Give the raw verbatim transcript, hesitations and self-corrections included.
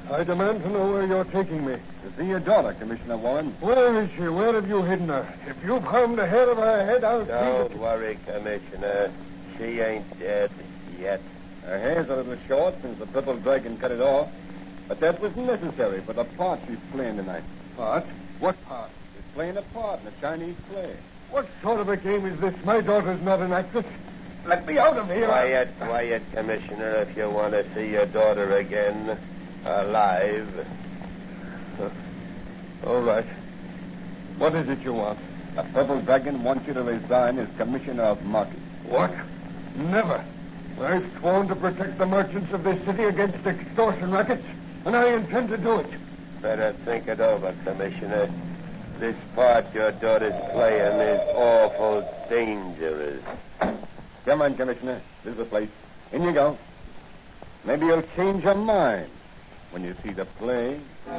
I demand to know where you're taking me. To see your daughter, Commissioner Warren. Where is she? Where have you hidden her? If you've harmed the hair of her head, I'll Don't see worry, Commissioner. She ain't dead yet. Her hair's a little short since the purple dragon cut it off. But that was necessary for the part she's playing tonight. Part? What part? She's playing a part in a Chinese play. What sort of a game is this? My daughter's not an actress. Let me out of here. Quiet, quiet, Commissioner, if you want to see your daughter again alive. All right. What is it you want? The purple dragon wants you to resign as commissioner of markets. What? Never. I've sworn to protect the merchants of this city against extortion rackets, and I intend to do it. Better think it over, Commissioner. This part your daughter's playing is awful dangerous. Come on, Commissioner. This is the place. In you go. Maybe you'll change your mind when you see the play.